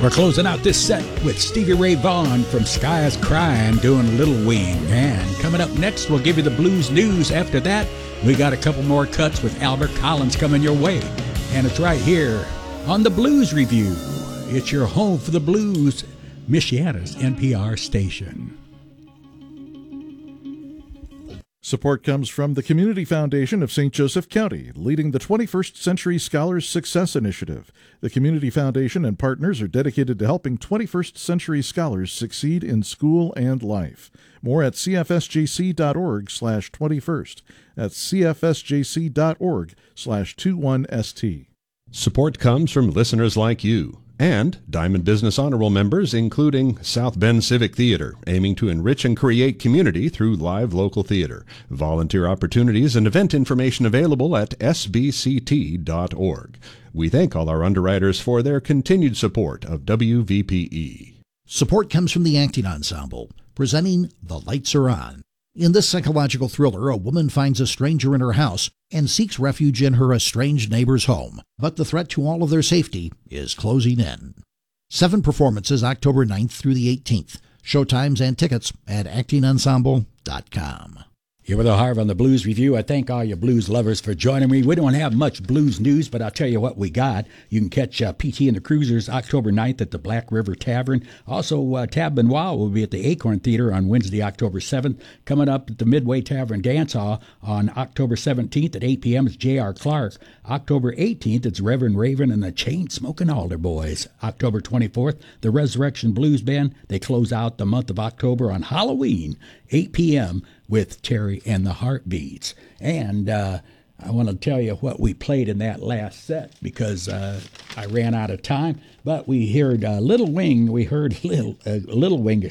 We're closing out this set with Stevie Ray Vaughan from Sky is Crying doing Little Wing. And coming up next, we'll give you the blues news. After that, we got a couple more cuts with Albert Collins coming your way. And it's right here on the Blues Review. It's your home for the blues, Michiana's NPR station. Support comes from the Community Foundation of St. Joseph County, leading the 21st Century Scholars Success Initiative. The Community Foundation and partners are dedicated to helping 21st century scholars succeed in school and life. More at cfsjc.org/21st. That's cfsjc.org/21st. Support comes from listeners like you and Diamond Business Honorable members, including South Bend Civic Theater, aiming to enrich and create community through live local theater. Volunteer opportunities and event information available at sbct.org. We thank all our underwriters for their continued support of WVPE. Support comes from the Acting Ensemble, presenting The Lights Are On. In this psychological thriller, a woman finds a stranger in her house and seeks refuge in her estranged neighbor's home. But the threat to all of their safety is closing in. 7 performances October 9th through the 18th. Showtimes and tickets at actingensemble.com. Here with Harv on the Blues Review. I thank all you blues lovers for joining me. We don't have much blues news, but I'll tell you what we got. You can catch PT and the Cruisers October 9th at the Black River Tavern. Also, Tab Benoit will be at the Acorn Theater on Wednesday, October 7th. Coming up at the Midway Tavern Dance Hall on October 17th at 8 p.m. is J.R. Clark. October 18th, it's Reverend Raven and the Chain-Smoking Alder Boys. October 24th, the Resurrection Blues Band. They close out the month of October on Halloween, 8 p.m., with Terry and the Heartbeats. And I want to tell you what we played in that last set because I ran out of time. But we heard Little Wing. We heard Little Wing,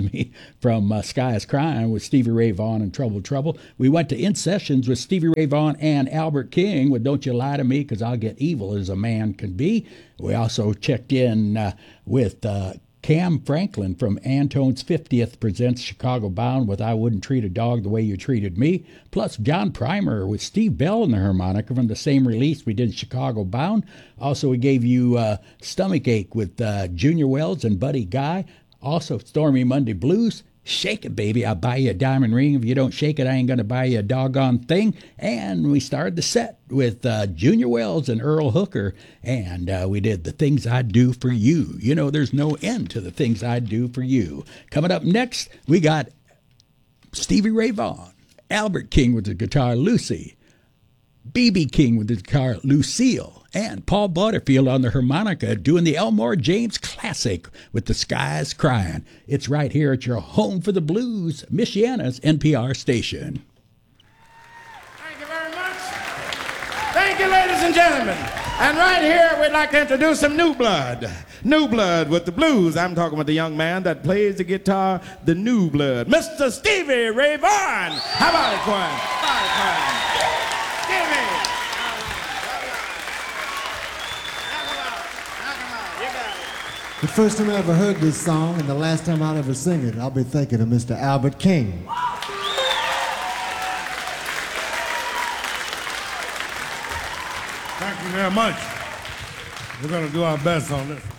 from Sky is Crying with Stevie Ray Vaughan and Trouble. We went to In Sessions with Stevie Ray Vaughan and Albert King with Don't You Lie to Me, 'Cause I'll Get Evil as a Man Can Be. We also checked in with Cam Franklin from Antone's 50th presents Chicago Bound with I Wouldn't Treat a Dog the Way You Treated Me, plus John Primer with Steve Bell and the Harmonica from the same release we did Chicago Bound. Also, we gave you Stomach Ache with Junior Wells and Buddy Guy. Also, Stormy Monday Blues. Shake it, baby. I'll buy you a diamond ring. If you don't shake it, I ain't going to buy you a doggone thing. And we started the set with Junior Wells and Earl Hooker. And we did The Things I'd Do for You. You know, there's no end to the things I'd do for you. Coming up next, we got Stevie Ray Vaughan, Albert King with the guitar, Lucy, B.B. King with the guitar, Lucille, and Paul Butterfield on the harmonica doing the Elmore James Classic with The Sky is Crying. It's right here at your home for the blues, Michiana's NPR station. Thank you very much. Thank you, ladies and gentlemen. And right here, we'd like to introduce some new blood. New blood with the blues. I'm talking with the young man that plays the guitar, the new blood, Mr. Stevie Ray Vaughan. How about it, Quan? How about it, Quan? Give me. The first time I ever heard this song and the last time I'll ever sing it, I'll be thinking of Mr. Albert King. Thank you very much. We're going to do our best on this.